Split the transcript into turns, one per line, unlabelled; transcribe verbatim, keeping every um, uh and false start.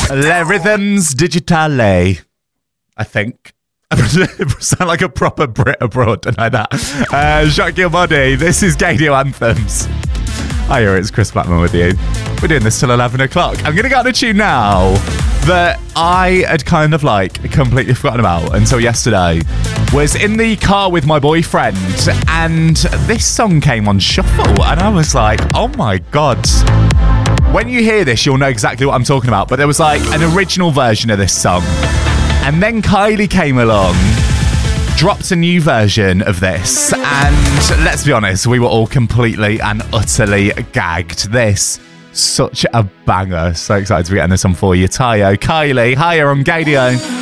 Le Rhythms Digitale, I think. Sound like a proper Brit abroad, don't know that. Uh, Shock Your Body. This is Gadio Anthems. Hiya, it's Chris Blackman with you. We're doing this till eleven o'clock. I'm going to get on a tune now that I had kind of like completely forgotten about until yesterday. Was in the car with my boyfriend and this song came on shuffle and I was like, oh my God. When you hear this, you'll know exactly what I'm talking about. But there was like an original version of this song. And then Kylie came along, dropped a new version of this. And let's be honest, we were all completely and utterly gagged. This, such a banger. So excited to be getting this on for you. Tayo, Kylie, hiya on Gadio.